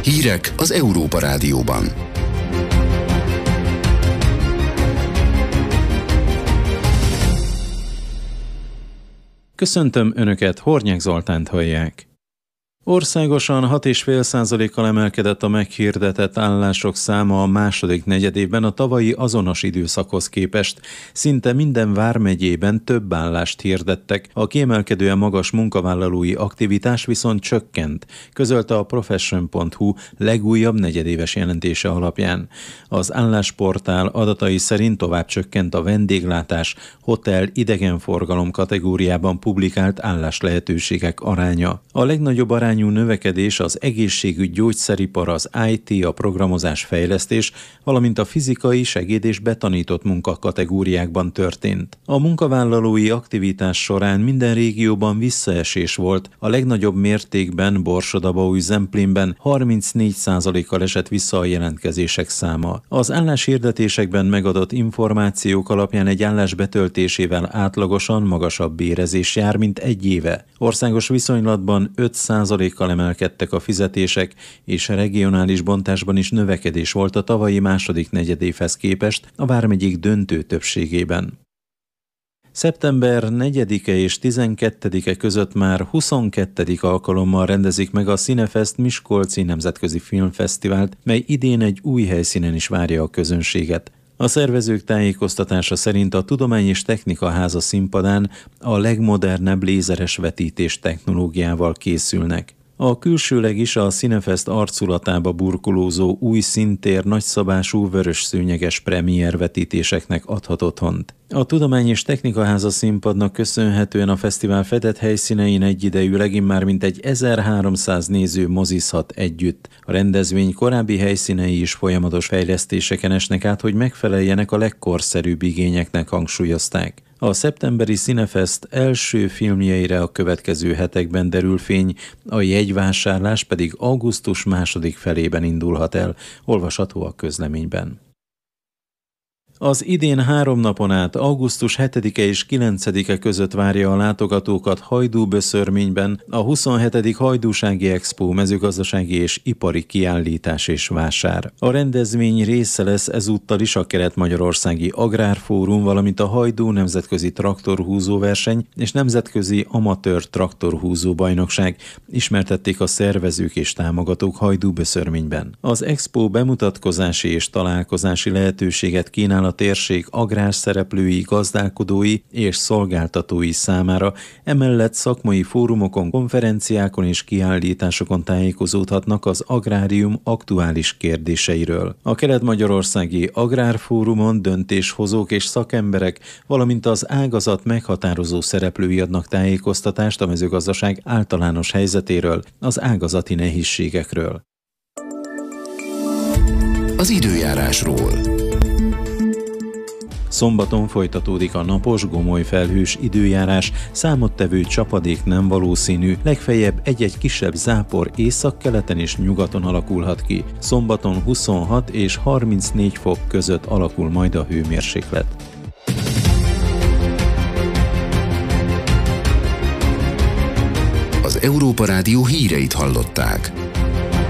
Hírek az Európa Rádióban. Köszöntöm Önöket, Hornyák Zoltánt hallják. Országosan 6,5%-kal emelkedett a meghirdetett állások száma a második negyedévben a tavalyi azonos időszakhoz képest. Szinte minden vármegyében több állást hirdettek, a kiemelkedően magas munkavállalói aktivitás viszont csökkent, közölte a Profession.hu legújabb negyedéves jelentése alapján. Az állásportál adatai szerint tovább csökkent a vendéglátás, hotel, idegenforgalom kategóriában publikált álláslehetőségek aránya. A legnagyobb arányú növekedés az egészségügy, gyógyszeripar, az IT, a programozás, fejlesztés, valamint a fizikai, segéd és betanított munka kategóriákban történt. A munkavállalói aktivitás során minden régióban visszaesés volt, a legnagyobb mértékben Borsod-Abaúj-Zemplénben 34%-kal esett vissza a jelentkezések száma. Az álláshirdetésekben megadott információk alapján egy állás betöltésével átlagosan magasabb bérezés jár, mint egy éve. Országos viszonylatban 5%-kal emelkedtek a fizetések, és regionális bontásban is növekedés volt a tavalyi második negyedévhez képest a vármegyék döntő többségében. Szeptember 4-e és 12-e között már 22. alkalommal rendezik meg a Cinefest Miskolci Nemzetközi Filmfesztivált, mely idén egy új helyszínen is várja a közönséget. A szervezők tájékoztatása szerint a Tudomány és Technika Háza színpadán a legmodernebb lézeres vetítés technológiával készülnek. A külsőleg is a Cinefest arculatába burkolózó új színtér nagyszabású vörös-szőnyeges premiervetítéseknek adhat otthont. A Tudomány és Technika Háza színpadnak köszönhetően a fesztivál fedett helyszínein egyidejűleg immár mintegy 1300 néző mozizhat együtt. A rendezvény korábbi helyszínei is folyamatos fejlesztéseken esnek át, hogy megfeleljenek a legkorszerűbb igényeknek, hangsúlyozták. A szeptemberi Cinefest első filmjeire a következő hetekben derül fény, a jegyvásárlás pedig augusztus második felében indulhat el, olvasható a közleményben. Az idén 3 napon át augusztus 7-e és 9-e között várja a látogatókat Hajdúböszörményben a 27. Hajdúsági Expo mezőgazdasági és ipari kiállítás és vásár. A rendezvény része lesz ezúttal is a Kelet-Magyarországi Agrárfórum, valamint a Hajdú Nemzetközi Traktorhúzó verseny és Nemzetközi Amatőr Traktorhúzó bajnokság, ismertették a szervezők és támogatók Hajdúböszörményben. Az Expo bemutatkozási és találkozási lehetőséget kínál a térség agrárszereplői, gazdálkodói és szolgáltatói számára, emellett szakmai fórumokon, konferenciákon és kiállításokon tájékozódhatnak az agrárium aktuális kérdéseiről. A Kelet-Magyarországi Agrárfórumon döntéshozók és szakemberek, valamint az ágazat meghatározó szereplői adnak tájékoztatást a mezőgazdaság általános helyzetéről, az ágazati nehézségekről. Az időjárásról. Szombaton folytatódik a napos, gomoly felhős időjárás, számottevő csapadék nem valószínű, legfeljebb egy-egy kisebb zápor északkeleten és nyugaton alakulhat ki. Szombaton 26 és 34 fok között alakul majd a hőmérséklet. Az Európa Rádió híreit hallották.